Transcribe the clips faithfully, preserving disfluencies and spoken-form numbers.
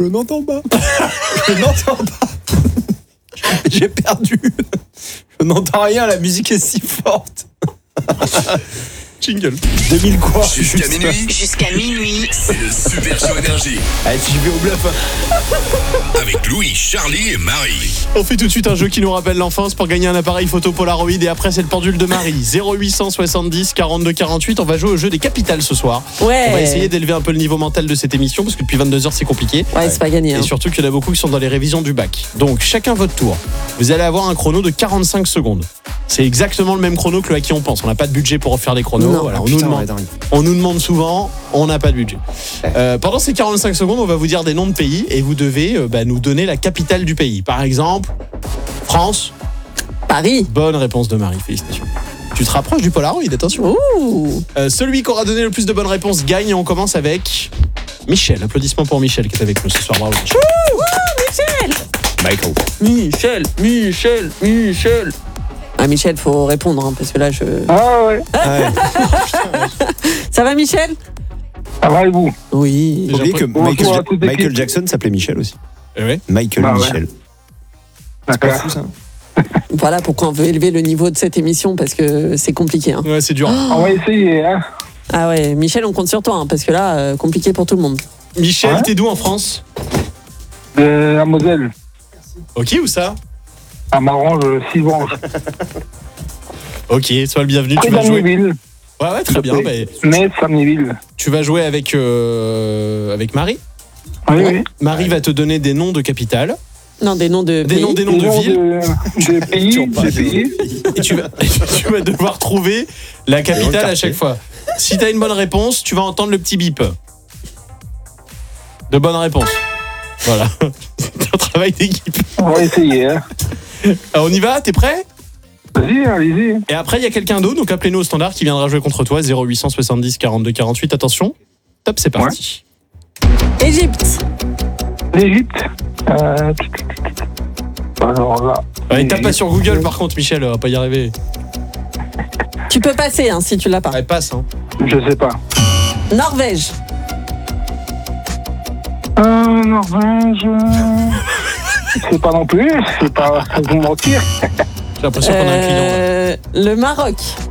n'entends pas. Je n'entends pas. J'ai perdu. Je n'entends rien, la musique est si forte. Jingle. deux mille quoi? Jusqu'à minuit. Jusqu'à minuit. C'est le Super Show Énergie. Allez, si je vais au bluff. Avec Louis, Charlie et Marie. On fait tout de suite un jeu qui nous rappelle l'enfance pour gagner un appareil photo Polaroid et après c'est le pendule de Marie. zéro huit cent soixante-dix quarante-deux quarante-huit. On va jouer au jeu des capitales ce soir. Ouais. On va essayer d'élever un peu le niveau mental de cette émission parce que depuis vingt-deux heures c'est compliqué. Ouais, c'est pas gagné. Hein. Et surtout qu'il y en a beaucoup qui sont dans les révisions du bac. Donc chacun votre tour. Vous allez avoir un chrono de quarante-cinq secondes. C'est exactement le même chrono que le à qui on pense. On n'a pas de budget pour refaire des chronos. Non. Voilà, on, Putain, nous demande, ouais, dingue. on nous demande souvent, on n'a pas de budget. Euh, pendant ces quarante-cinq secondes, on va vous dire des noms de pays et vous devez euh, bah, nous donner la capitale du pays. Par exemple, France. Paris. Bonne réponse de Marie, félicitations. Tu te rapproches du Polaroid, attention. Ouh. Euh, celui qui aura donné le plus de bonnes réponses gagne et on commence avec Michel. Applaudissements pour Michel qui est avec nous ce soir. Bravo. Michel. Michael. Michel, Michel, Michel. Ah Michel, faut répondre hein, parce que là je. Ah ouais, Ouais. Ça va Michel? ça va et vous? Oui. Oubliez que Bonjour Michael, à Ja- toute Michael l'équipe. Jackson s'appelait Michel aussi. Eh ouais. Michael Ah ouais. Michel. C'est pas D'accord. fou ça. Voilà pourquoi on veut élever le niveau de cette émission parce que c'est compliqué. Hein. Ouais, c'est dur. On va essayer, hein. Ah ouais, Michel, on compte sur toi hein, parce que là, euh, compliqué pour tout le monde. Michel, Ouais. t'es d'où en France? De la Moselle, Ok, où ça? à Marange, Sylvange. Ok, sois le bienvenu. Près Tu vas jouer. d'Amnéville, Ouais, ouais, très bien. Bah, Metz, Amnéville. tu vas jouer avec, euh, avec Marie. Oui, oui. Marie va te donner des noms de capitales, Non, des noms de des pays. noms, des noms Des de noms villes. de, de pays, Toujours pas, de pays. Et tu vas, tu vas devoir trouver la capitale à chaque fois. Si t'as une bonne réponse, tu vas entendre le petit bip. De bonnes réponses. Voilà. C'est un travail d'équipe. On va essayer, hein. Alors, on y va? T'es prêt? Vas-y, allez-y. Et après, il y a quelqu'un d'autre, donc appelez-nous au standard qui viendra jouer contre toi. zéro huit cent soixante-dix quarante-deux quarante-huit. Attention. Top, c'est parti. Égypte. L'Égypte. Euh... Alors là. Ouais, tape pas sur Google par contre, Michel, on va pas y arriver. Tu peux passer hein, si tu l'as pas. Ouais, passe, hein. Je sais pas. Norvège. Euh, Norvège. Je sais pas non plus. C'est pas pour vous mentir. J'ai l'impression qu'on a un client. là. Euh, le Maroc.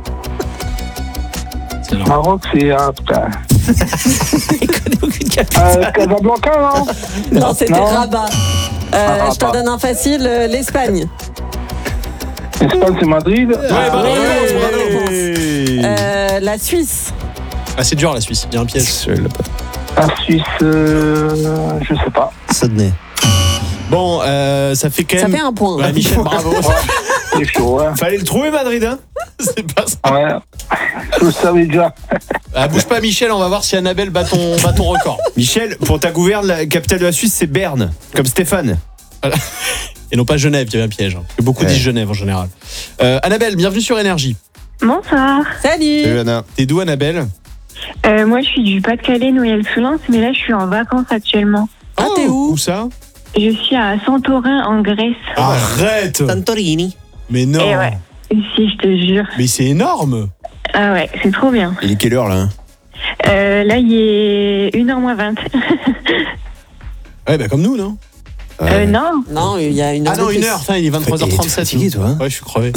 C'est énorme. Maroc, c'est. Ah, putain. Il connaît aucune capitale. Euh, Casablanca, non? Non, c'était Non. Rabat. Euh, Ah, je t'en Rabat. donne un facile, euh, l'Espagne. Espagne, c'est Madrid. Ouais, bonne oui. réponse, bravo. Euh, la Suisse. Ah, c'est dur la Suisse, il y a un piège. Je l'ai pas. La Suisse, euh, je sais pas. Sydney. Bon, euh, ça fait quand Ça même. fait un point. Ouais, Michel, bravo. C'est chaud, hein. Fallait le trouver Madrid hein. C'est pas ça. Ouais. Je le savais déjà. Ah, bouge pas, Michel, on va voir si Annabelle bat ton, bat ton record. Michel, pour ta gouverne, la capitale de la Suisse c'est Berne, comme Stéphane. Et non pas Genève, il y avait un piège. Hein. Parce que beaucoup Ouais. disent Genève en général. Euh, Annabelle, bienvenue sur Énergie. Bonsoir. Salut. Salut Anna. T'es d'où, Annabelle? Euh, moi, je suis du Pas-de-Calais, Noyelles-sous-Lens, mais là, je suis en vacances actuellement. Ah, t'es où? Où ça? Je suis à Santorin, en Grèce. Arrête. Santorini. Mais non. Et ouais. Si, je te jure. Mais c'est énorme. Ah ouais, c'est trop bien. Il est quelle heure là hein? Euh, là, il est une heure moins vingt. Ouais, bah comme nous, non? Euh, non. Non, il y a une heure. Ah non, de une plus. heure, putain, il est vingt-trois heures trente-sept. T'es fatigué, toi, hein? Ouais, je suis crevé.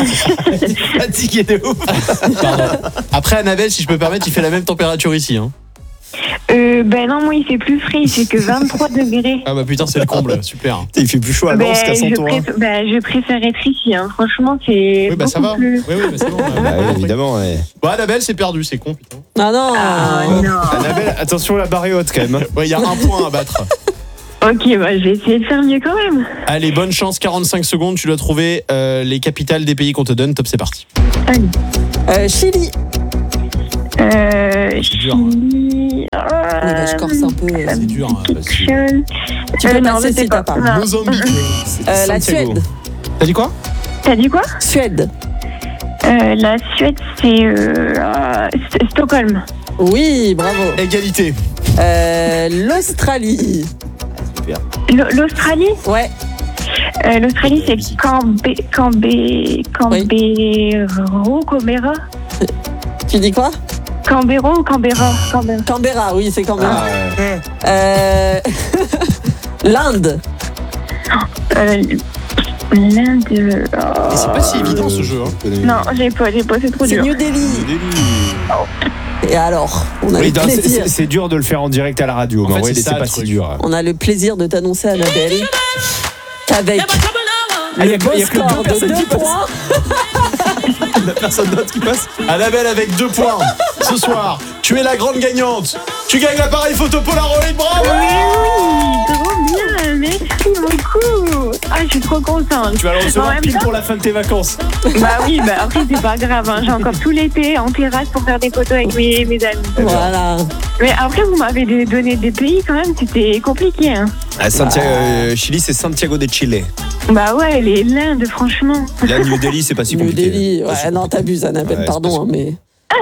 Fatigué de ouf. Pardon. Après, Annabelle, si je peux me permettre, il fait la même température ici. Hein. Euh, ben non, moi, il fait plus frais, il fait que vingt-trois degrés. Ah bah putain, c'est le comble, super. Il fait plus chaud à Ben, Lens qu'à je, Santorin. préf- ben, je préfère être ici, hein. Franchement, c'est Oui, bah ça beaucoup va. plus... Oui, oui, bah c'est bon. Bah oui, évidemment. Ouais. Bon, Annabelle, c'est perdu, c'est con, putain. Ah non. Ah non. Annabelle, attention la barre est haute quand même. hein. Ouais, il y a un point à battre. Ok, bah, je vais essayer de faire mieux quand même. Allez, bonne chance, quarante-cinq secondes, tu dois trouver euh, les capitales des pays qu'on te donne. Top, c'est parti. Allez. Euh, Chili. Euh, C'est dur, hein. Chili... Oui, bah, je corse un peu. euh. C'est dur. Hein, Quelque parce que- chose. Tu Euh, peux non, passer je sais si t'as pas. Non. Mozambique. Euh, la Santiago. Suède. T'as dit quoi? T'as dit quoi? Suède. Euh, la Suède, c'est euh, euh, St- Stockholm. Oui, bravo. Égalité. Euh, L'Australie. L- L'Australie Ouais. euh, L'Australie, c'est Cambé... Cambé... Cambéro, Canberra Tu dis quoi? Cambéro ou Canberra? Canberra. Canberra, oui, c'est Canberra. Ah, ouais. Euh, L'Inde. Euh, L'Inde. oh. Et c'est pas si évident ce jeu. Hein. Non, j'ai pas, j'ai pas, c'est trop C'est dur. New Delhi. Et alors, on a Oui, le non, c'est- plaisir. c'est c'est dur de le faire en direct à la radio. En mais fait, en vrai, c'est c'est ça, pas le si truc. dur. On a le plaisir de t'annoncer, Annabelle, qu'avec Ah, y le a que- beau y a que deux score de personnes qui deux passent. points, La personne d'autre qui passe. Annabelle avec deux points ce soir. Tu es la grande gagnante. Tu gagnes l'appareil photo Polaroid. Bravo. Oui, trop bien, merci beaucoup. Ah, je suis trop contente. Tu vas le En recevoir même pile temps- pour la fin de tes vacances. Bah oui, bah après c'est pas grave, hein. J'ai encore tout l'été en terrasse pour faire des photos avec mes, mes amis. voilà. Mais après vous m'avez des- donné des pays quand même, c'était compliqué. Hein. À Santiago, euh, Chili, c'est Santiago de Chile. Bah ouais, les l'Inde, franchement. Là, New Delhi, c'est pas si New compliqué. Delhi, Pas si ouais, non, compliqué. t'abuses, Annabelle, Ouais, pardon, c'est hein, mais.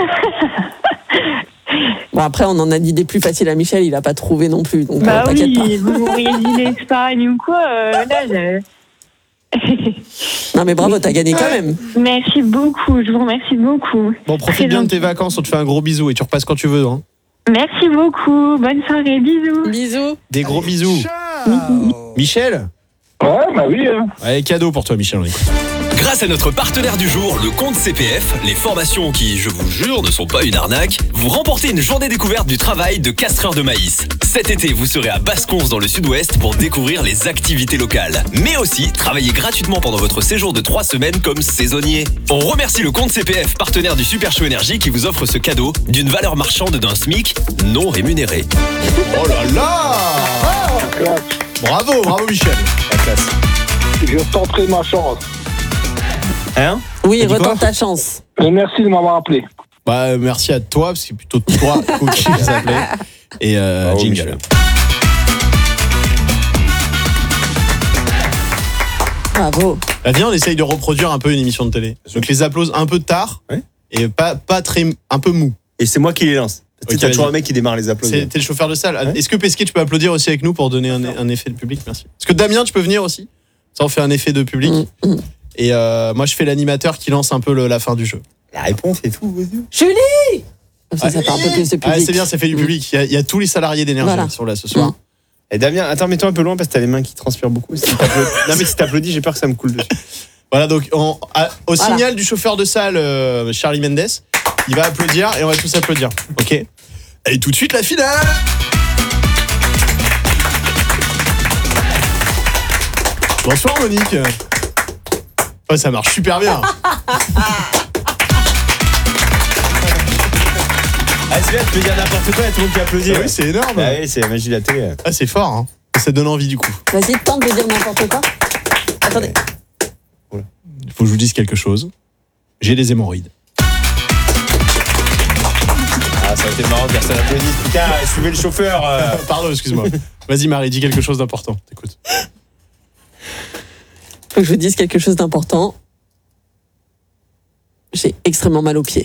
Bon, après, on en a dit des plus faciles à Michel, il a pas trouvé non plus, donc Bah euh, t'inquiète oui, vous m'auriez dit l'Espagne ou quoi, euh, là, je... pas. Non, mais bravo, t'as gagné quand même. Merci beaucoup, je vous remercie beaucoup. Bon, Très profite bien de tes gentil. vacances. On te fait un gros bisou et tu repasses quand tu veux. Hein. Merci beaucoup, bonne soirée, bisous. Bisous. Des gros bisous. Michel. Ouais, bah oui. Hein. Allez, cadeau pour toi, Michel. On écoute. Grâce à notre partenaire du jour, le compte C P F, les formations qui, je vous jure, ne sont pas une arnaque, vous remportez une journée découverte du travail de castreur de maïs. Cet été, vous serez à Basconce dans le sud-ouest pour découvrir les activités locales. Mais aussi, travailler gratuitement pendant votre séjour de trois semaines comme saisonnier. On remercie le compte C P F, partenaire du Super Show Énergie, qui vous offre ce cadeau d'une valeur marchande d'un SMIC non rémunéré. Oh là là. Bravo, bravo, Michel. La classe. Je tenterai ma chance. Hein? Oui, T'as dit quoi retente ta chance. Et merci de m'avoir appelé. Bah, euh, merci à toi, parce que c'est plutôt toi qui nous appelait. Et euh, Bravo, jingle. Michel. Bravo. Bah, viens, on essaye de reproduire un peu une émission de télé. Donc les applauses un peu tard Ouais. et pas, pas très, un peu mou. Et c'est moi qui les lance. Tu sais, Ok, t'as toujours vas-y. un mec qui démarre les C'est, applaudissements. t'es le chauffeur de salle. Ouais. Est-ce que Pesquet, tu peux applaudir aussi avec nous pour donner un, un effet de public? Merci. Est-ce que Damien, tu peux venir aussi? Ça, on fait un effet de public. Mm, mm. Et euh, moi, je fais l'animateur qui lance un peu le- la fin du jeu. La réponse et tout, vas-y. Julie. Ça, ça fait un peu plus de public. Ah, c'est bien, ça fait du public. Il y a, il y a tous les salariés d'énergie Voilà. qui sont là ce soir. Mm. Et Damien, attends, mets-toi un peu loin parce que t'as les mains qui transpirent beaucoup. Si t'applaudis- non, mais si t'applaudis, j'ai peur que ça me coule dessus. Voilà, donc on- à- au Voilà. signal du chauffeur de salle, euh, Charlie Mendes, il va applaudir et on va tous applaudir. Ok? Et tout de suite, la finale! Bonsoir, Monique. Oh, ça marche super bien. Ah, c'est bien, tu peux dire n'importe quoi, il y a tout le monde qui applaudit. Ah ouais. oui, c'est énorme. Ah oui, c'est la magie de la télé. Ah, c'est fort, hein. Ça donne envie du coup. Vas-y, tente de dire n'importe quoi. Attendez. Il faut que je vous dise quelque chose. J'ai des hémorroïdes. Ah, ça aurait été marrant de personne applaudisse. Putain, suivez le chauffeur. euh. Pardon, excuse-moi. Vas-y, Marie, dis quelque chose d'important. T'écoute. Faut que je vous dise quelque chose d'important. J'ai extrêmement mal aux pieds.